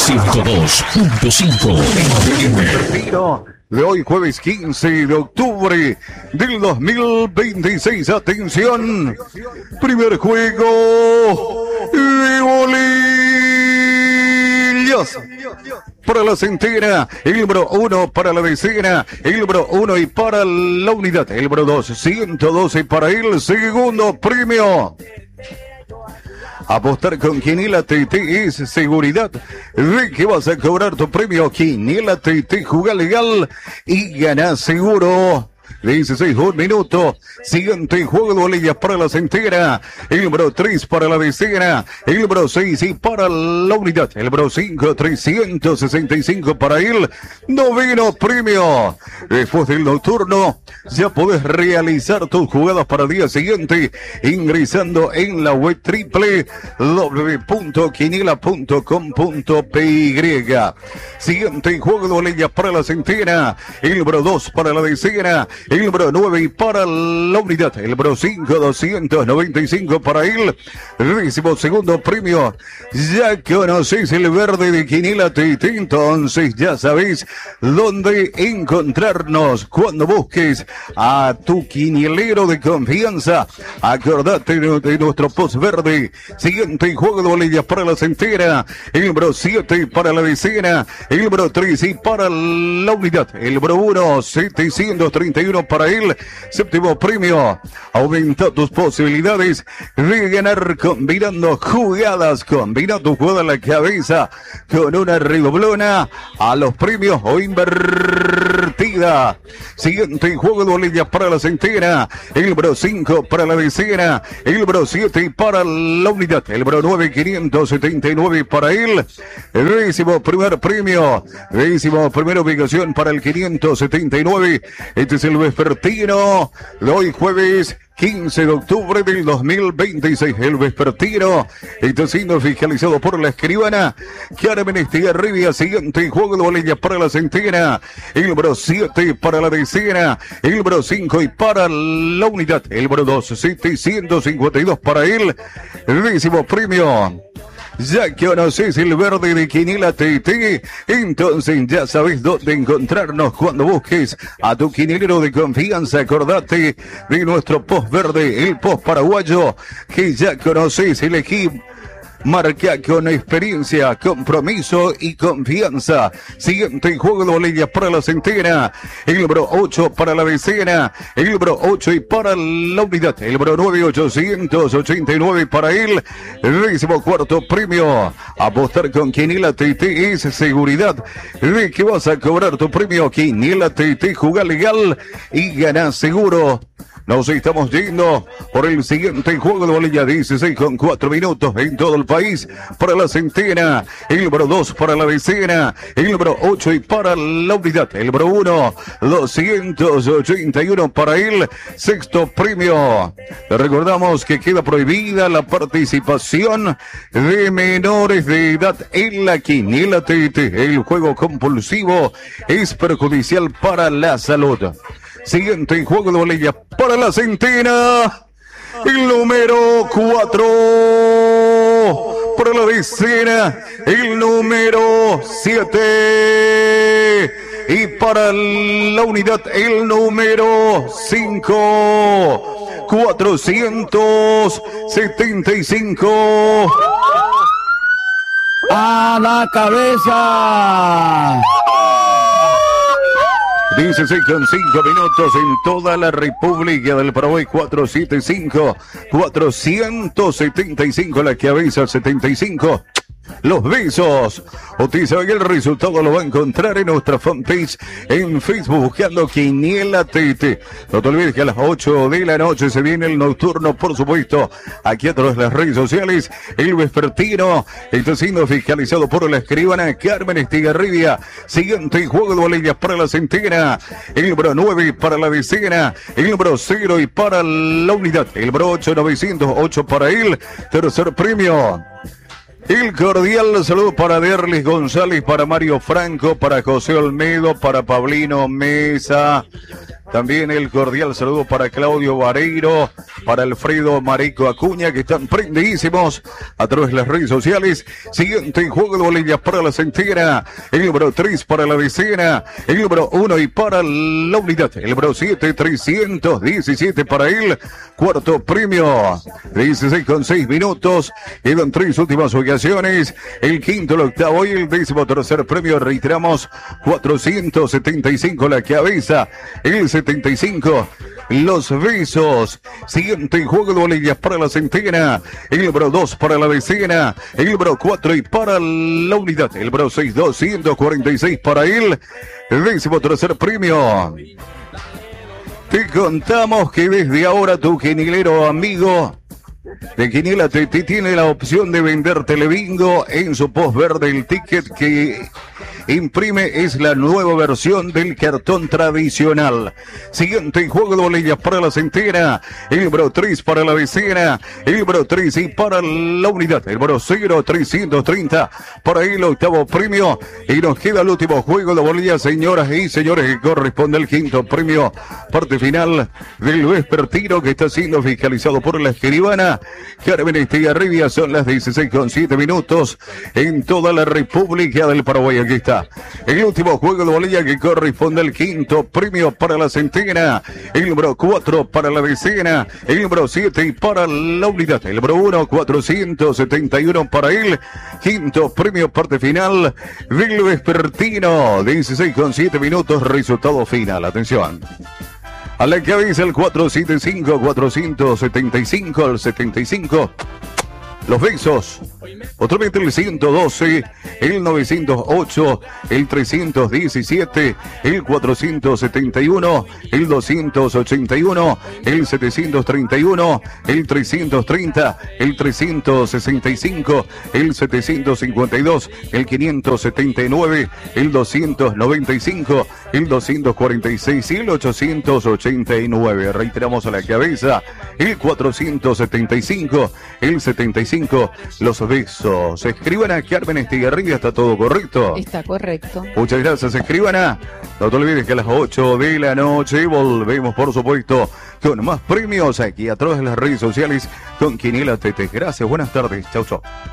102.5 FM. De hoy, jueves 15 de octubre del 2026. Atención, primer juego de bolillas. Para la centena, el número 1 para la decena, el número 1 y para la unidad, el número 2, 112 para el segundo premio. Apostar con Quiniela TT es seguridad de que vas a cobrar tu premio. Quiniela TT, juega legal y gana seguro. 16, 1 minuto. Siguiente juego de bolillas para la centena. El número 3 para la decena. El número 6 y para la unidad. El número 5, 365 para el noveno premio. Después del nocturno, ya podés realizar tus jugadas para el día siguiente ingresando en la web www.quiniela.com.py. Siguiente juego de bolillas para la centena. El número 2 para la decena. El número 9 y para la unidad. El número 5, 295 para el 12º premio. Ya conoces el verde de Quiniela TT, entonces ya sabéis dónde encontrarnos cuando busques a tu quinielero de confianza. Acordate de nuestro post verde. Siguiente juego de bolillas para la centena. El número 7 para la decena. El número 3 y para la unidad. El número 1, 731 para el séptimo premio. Aumenta tus posibilidades de ganar combinando jugadas. Combina tu jugada a la cabeza con una redoblona a los premios o invertida. Siguiente juego de bolillas para la centena. El número 5 para la decena. El número 7 para la unidad. El número 9, 579 para el 11º premio. 11ª ubicación para el 579. Este es el vespertino de hoy, jueves 15 de octubre del 2026, el vespertino está siendo fiscalizado por la escribana Carmen Estigarribia. Siguiente juego de bolillas para la centena, el número 7 para la decena, el número 5 y para la unidad, el número 2, 752 para el 10º premio. Ya conoces el verde de Quiniela TT, entonces ya sabes dónde encontrarnos cuando busques a tu quinielero de confianza. Acordate de nuestro post verde, el post paraguayo, que ya conoces. Elegí marca con experiencia, compromiso y confianza. Siguiente juego de bolillas para la centena. El número 8 para la decena. El número 8 y para la unidad. El número 9, 889 para el 14º premio. Apostar con Quiniela TT es seguridad de que vas a cobrar tu premio. Quiniela TT, juega legal y gana seguro. Nos estamos yendo por el siguiente juego de bolilla. 16 con 4 minutos en todo el país para la centena. El número 2 para la decena. El número 8 y para la unidad. El número 1, 281 para el sexto premio. Recordamos que queda prohibida la participación de menores de edad en la Quiniela TT. El juego compulsivo es perjudicial para la salud. Siguiente juego de bolilla para la centena. El número 4 para la decena. El número 7. Y para la unidad el número 5. 475. A la cabeza. 16 con 5 minutos en toda la República del Paraguay. 475, 475 la cabeza, 75. Los besos. Usted sabe que el resultado lo va a encontrar en nuestra fanpage en Facebook buscando Quiniela TT. No te olvides que a las 8 de la noche se viene el nocturno, por supuesto, aquí a través de las redes sociales. El vespertino está siendo fiscalizado por la escribana Carmen Estigarribia. Siguiente juego de bolillas para la centena. El número 9 para la decena. El número 0 y para la unidad. El número 8, 908 para el tercer premio. El cordial saludo para Derlis González, para Mario Franco, para José Olmedo, para Pablino Mesa, También el cordial saludo para Claudio Vareiro, para Alfredo Marico Acuña, que están prendidísimos a través de las redes sociales. Siguiente juego de boletas para la centena, el número 3 para la decena, el número 1 y para la unidad, el número 7, 317 para él. Cuarto premio, 16 con 6 minutos, quedan 3 últimas ubicaciones, el quinto, el octavo y el 13º premio, reiteramos, 475 la cabeza, el 75, los besos. Siguiente juego de boletas para la centena, el número 2 para la decena, el número 4 y para la unidad, el número 6, 246 para él, el 13º premio. Te contamos que desde ahora tu quinilero amigo de Quiniela te tiene la opción de vender Telebingo en su post verde. El ticket que imprime es la nueva versión del cartón tradicional. Siguiente juego de boletas para la centena, el número 3 para la decena, el número 3 y para la unidad, el número 0, 330 para el octavo premio. Y nos queda el último juego de boletas, señoras y señores, que corresponde al quinto premio, parte final del vespertino, que está siendo fiscalizado por la escribana Carmen Estigarribia. Son las 16:07 minutos en toda la República del Paraguay. Aquí está el último juego de boletas, que corresponde al quinto premio para la centena, el número 4 para la decena, el número 7 y para la unidad, el número 1, 471 para él. Quinto premio, parte final del vespertino, 16:07 minutos, resultado final. Atención. A la cabeza el 475, 475, al 75. Los besos. Otra el 112, el 908, el 317, el 471, el 281, el 731, el 330, el 365, el 752, el 579, el 295, el 246 y el 889. Reiteramos a la cabeza el 475, el 75, los besos. Escribana Carmen Estigarribia, ¿está todo correcto? Está correcto. Muchas gracias, escribana. No te olvides que a las 8 de la noche volvemos, por supuesto, con más premios aquí a través de las redes sociales con Quiniela TT. Gracias, buenas tardes. Chau, chau.